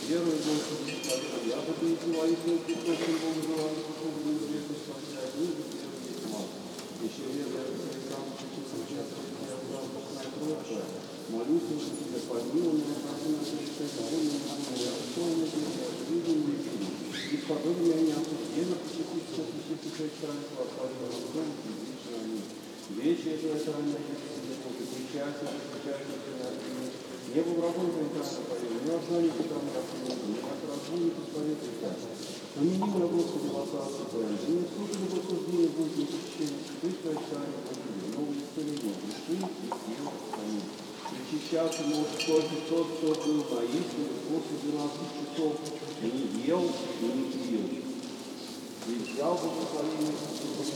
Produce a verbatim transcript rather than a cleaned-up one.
верую, Господи, я бы ты твоих рук, кто был желанный, что бы известно, что я книгу, первый есть мат. Еще верую, я Александр Чечетов, часто я дал Бог на кровь, молюсь на тебя, помилуй меня, прошу на совершение, волю на волю, я открою на тебя, я видел не видел. И подобно меня не осужденно, посетить все священных христианства, отправил на дом, и вечно они. Вече это это ранее, причастие, причастие, не был врагом прекрасно поверил, не ознали там не как разбойник исповедует. Но не мимо Господи восстался Твоим, и не слушали бы суждения будет не причащение, ты твои цари Божьи, но никто не будет, и ты, и пил, они. Причащаться может только тот, кто был на истине после двенадцати часов, и не ел, и не пил. И взял благословение